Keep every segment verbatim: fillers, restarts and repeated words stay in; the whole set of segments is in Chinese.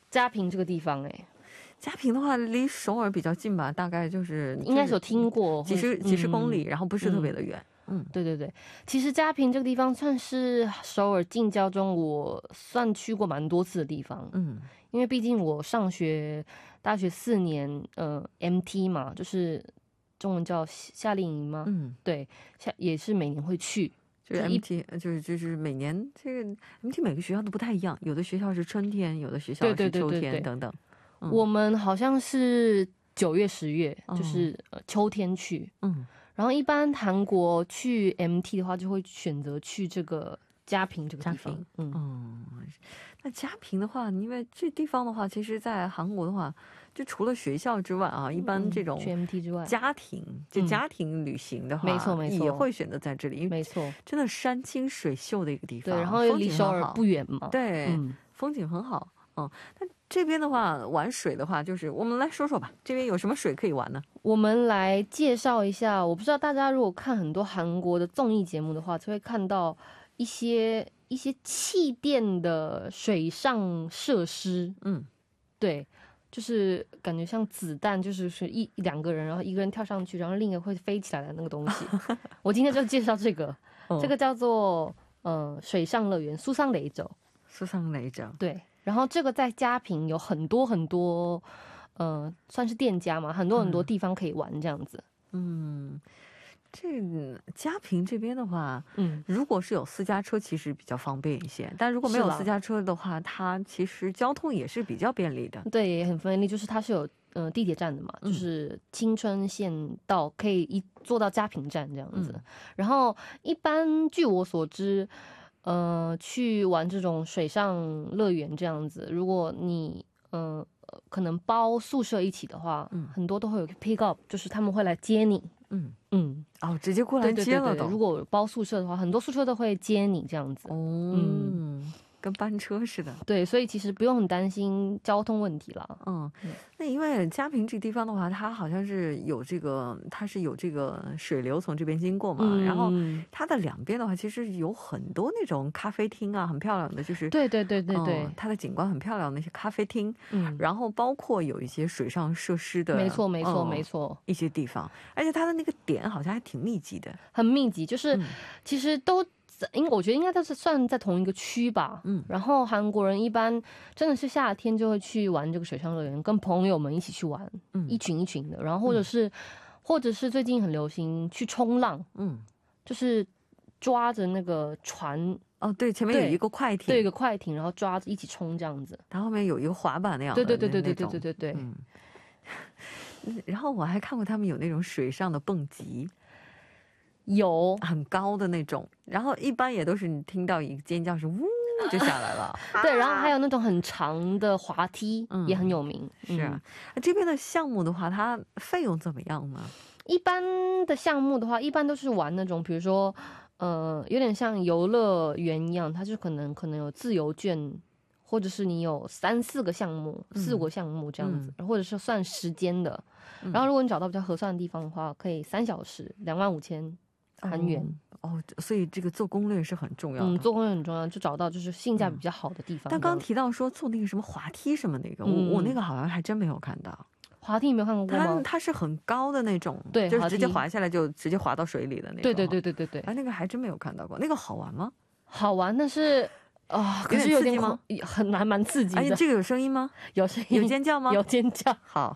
嘉平这个地方，哎， 嘉平的话离首尔比较近吧，大概就是应该是有听过， 几十几十公里， 嗯、 然后不是特别的远。嗯， 对对对，其实嘉平这个地方算是首尔近郊中我算去过蛮多次的地方。嗯，因为毕竟我上学大学四年，呃，M T 嘛，就是中文叫夏令营吗？嗯，对，夏也是每年会去。 就是 M T， 就是就是每年这个 M T 每个学校都不太一样，有的学校是春天，有的学校是秋天等等。 嗯、我们好像是九月、十月，就是、哦呃、秋天去。嗯。然后一般韩国去 M T 的话，就会选择去这个嘉平这个地方。 嗯，嗯，那嘉平的话，因为这地方的话，其实在韩国的话，就除了学校之外啊，一般这种去 M T 之外， 家庭就家庭旅行的话， 没错没错， 也会选择在这里，因为没错， 真的山清水秀的一个地方， 对，然后又离首尔不远嘛， 对，嗯、风景很好。嗯，那这边的话玩水的话，就是我们来说说吧，这边有什么水可以玩呢？ 我们来介绍一下，我不知道大家如果看很多韩国的综艺节目的话，就会看到一些一些气垫的水上设施。嗯，对，就是感觉像子弹，就是是一两个人，然后一个人跳上去，然后另一个会飞起来的那个东西。我今天就介绍这个，哦、这个叫做呃水上乐园苏桑雷州。 苏桑雷州， 对。然后这个在嘉平有很多很多，呃，算是店家嘛，很多很多地方可以玩这样子。 嗯，这个嘉平这边的话，嗯，如果是有私家车，其实比较方便一些。但如果没有私家车的话，它其实交通也是比较便利的。 对，也很便利，就是它是有呃地铁站的嘛，嗯、就是青春线到可以一坐到嘉平站这样子。嗯、然后一般据我所知。呃，去玩这种水上乐园这样子，如果你呃可能包宿舍一起的话，嗯，很多都会有 pick up， 就是他们会来接你，嗯嗯， 哦，直接过来接了的。 对对对对，如果包宿舍的话，很多宿舍都会接你这样子，哦， 嗯。跟班车似的， 对，所以其实不用很担心交通问题了。 嗯，那因为嘉平这个地方的话，它好像是有这个，它是有这个水流从这边经过嘛，嗯、然后它的两边的话，其实有很多那种咖啡厅啊，很漂亮的，就是对对对对对、 嗯，它的景观很漂亮的那些咖啡厅，嗯，然后包括有一些水上设施的， 没错没错、嗯、没错， 一些地方，而且它的那个点好像还挺密集的， 很密集，就是、嗯、其实都。因我觉得应该都是算在同一个区吧，嗯，然后韩国人一般真的是夏天就会去玩这个水上乐园，跟朋友们一起去玩，嗯，一群一群的，然后或者是、嗯、或者是最近很流行去冲浪，嗯，就是抓着那个船， 哦，对，前面有一个快艇， 对，一个快艇，然后抓着一起冲这样子， 它后面有一个滑板那样的， 对对对对对对对对对， 嗯，然后我还看过他们有那种水上的蹦极。 有很高的那种，然后一般也都是你听到一个尖叫是呜就下来了。 对，然后还有那种很长的滑梯、嗯、也很有名。 是啊，嗯、这边的项目的话，它费用怎么样呢？ 一般的项目的话，一般都是玩那种，比如说，呃，有点像游乐园一样，它就可能可能有自由券，或者是你有三四个项目、嗯、四五个项目这样子，嗯、或者是算时间的。嗯、然后如果你找到比较合算的地方的话，可以三小时两万五千。韩元哦, 哦，所以这个做攻略是很重要的。 嗯，做攻略很重要，就找到就是性价比比较好的地方。 嗯、但刚刚提到说做那个什么滑梯什么那个，嗯、我我那个好像还真没有看到。 滑梯你没有看过吗？ 它它是很高的那种， 对， 就是直接滑下来就直接滑到水里的那种。 对对对对对对。 哎，那个还真没有看到过，那个好玩吗？ 好玩，但是啊，可是有点吗？很还蛮刺激的。 哎，这个有声音吗？ 有声音， 有尖叫吗？ 有尖叫。 好。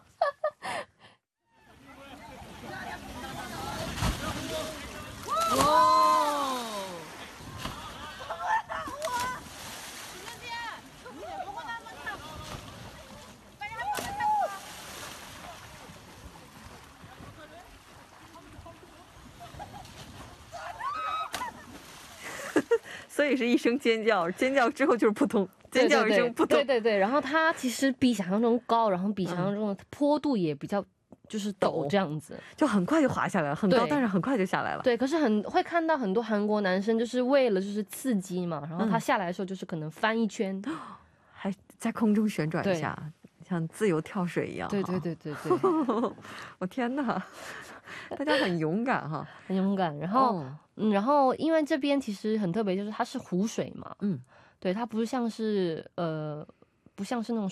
哇！所以是一声尖叫，尖叫之后就是扑通，尖叫一声扑通。 对对对，然后它其实比想象中高，然后比想象中的坡度也比较。就是陡这样子， 就很快就滑下来了，很高，但是很快就下来了。 对，可是很会看到很多韩国男生，就是为了就是刺激嘛，然后他下来的时候就是可能翻一圈，嗯、 还在空中旋转一下，像自由跳水一样。 对对对对对， 我天哪，大家很勇敢哈， 很勇敢。然后，哦、嗯，然后因为这边其实很特别，就是它是湖水嘛，嗯，对，它不是像是呃，不像是那种。